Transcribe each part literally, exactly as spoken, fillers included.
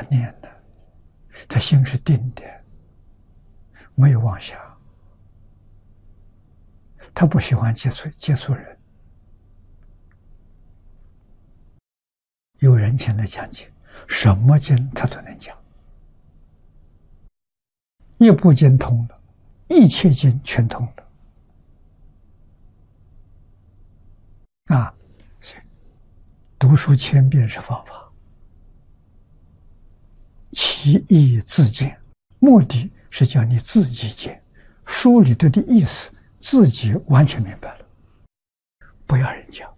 念的，他心是定的，没有妄想，他不喜欢接触接触人，有人前的讲解，什么经他都能讲，一部经通了，一切经全通了。啊，读书千遍是方法，其意自见，目的是叫你自己见，书里头的意思自己完全明白了，不要人讲。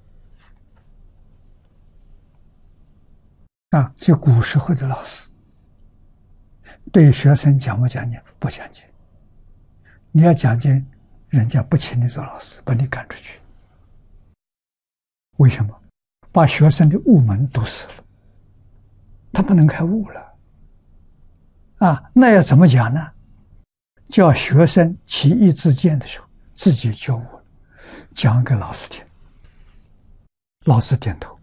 啊，就古时候的老师对学生讲不讲解？不讲解。你要讲解，人家不请你做老师，把你赶出去。为什么？把学生的悟门堵死了，他不能开悟了。啊，那要怎么讲呢？叫学生其意自见的时候，自己觉悟了，讲给老师听，老师点头。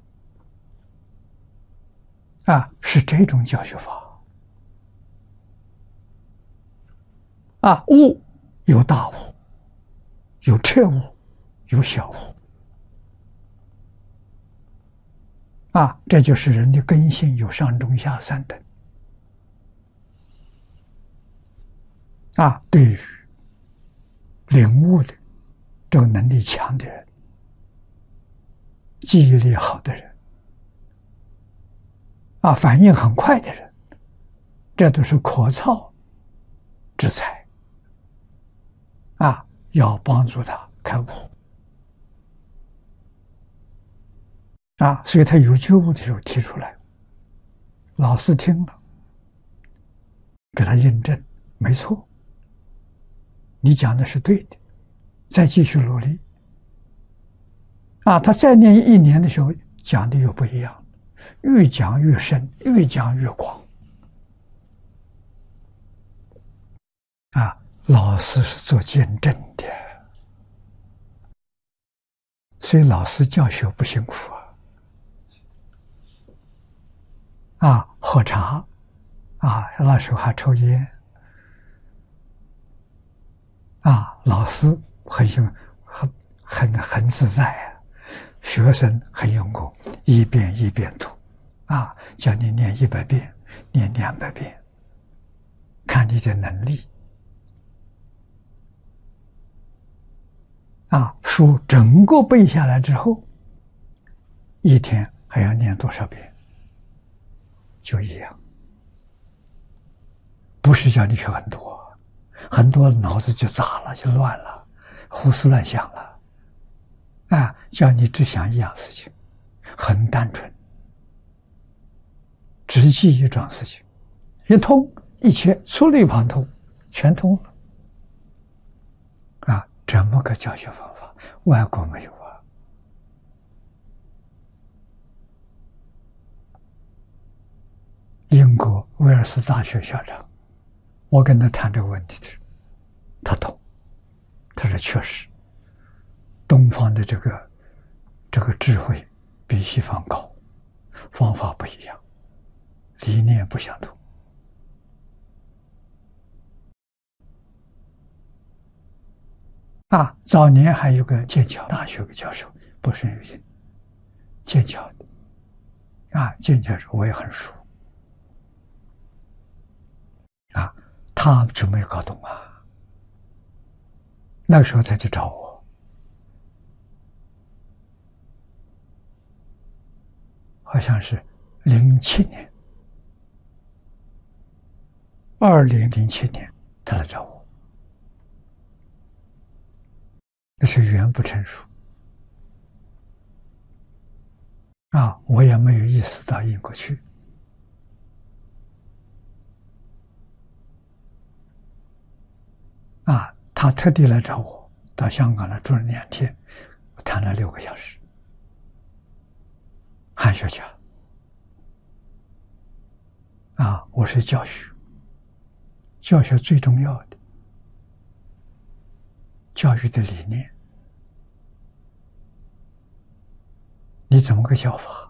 啊，是这种教学法。啊，悟有大悟，有彻悟，有小悟。啊，这就是人的根性，有上中下三等。啊，对于领悟的这个能力强的人，记忆力好的人，啊，反应很快的人，这都是可造之才。啊，要帮助他开悟。啊，所以他有觉悟的时候提出来，老师听了，给他印证，没错，你讲的是对的，再继续努力。啊，他再念一年的时候，讲的又不一样，越讲越深，越讲越广。啊，老师是做见证的，所以老师教学不辛苦啊。啊，喝茶，啊，那时候还抽烟，啊，老师很很很很很自在啊，学生很用功，一遍一遍读，啊，叫你念一百遍，念两百遍，看你的能力。啊，书整个背下来之后，一天还要念多少遍？就一样，不是叫你学很多，很多脑子就杂了，就乱了，胡思乱想了。啊，叫你只想一样事情，很单纯，只记一桩事情，一通，一切触类旁通，全通了。啊，这么个教学方法，外国没有啊。英国威尔斯大学校长，我跟他谈这个问题的时候，他懂，他说确实，东方的这个这个智慧比西方高，方法不一样，理念不相同。啊，早年还有个剑桥大学的教授，不是有些剑桥的，啊，剑桥我也很熟。啊，他就没有搞懂啊。那个时候他就找我，好像是零七年，二零零七年，他来找我，那是语言不成熟啊，我也没有意识到英国去。啊，他特地来找我，到香港来住了两天，我谈了六个小时。汉学家，啊，我是教学，教学最重要的，教育的理念，你怎么个教法？